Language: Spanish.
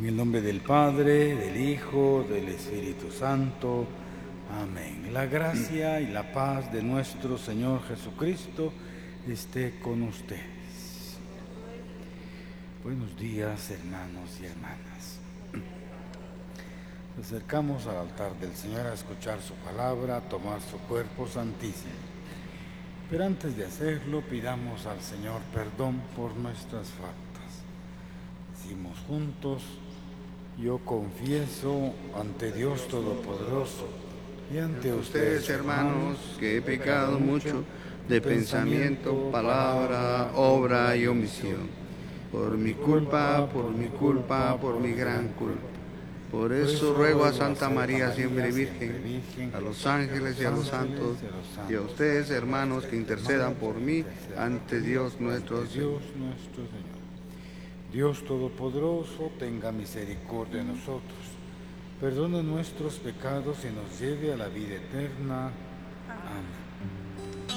En el nombre del Padre, del Hijo, del Espíritu Santo. Amén. La gracia y la paz de nuestro Señor Jesucristo esté con ustedes. Buenos días, hermanos y hermanas. Nos acercamos al altar del Señor a escuchar su palabra, a tomar su cuerpo santísimo. Pero antes de hacerlo, pidamos al Señor perdón por nuestras faltas. Decimos juntos: yo confieso ante Dios Todopoderoso y ante ustedes, hermanos, que he pecado mucho de pensamiento, palabra, obra y omisión. Por mi culpa, por mi gran culpa. Por eso ruego a Santa María, siempre Virgen, a los ángeles y a los santos, y a ustedes, hermanos, que intercedan por mí ante Dios nuestro Señor. Dios Todopoderoso, tenga misericordia de nosotros, perdone nuestros pecados y nos lleve a la vida eterna. Amén.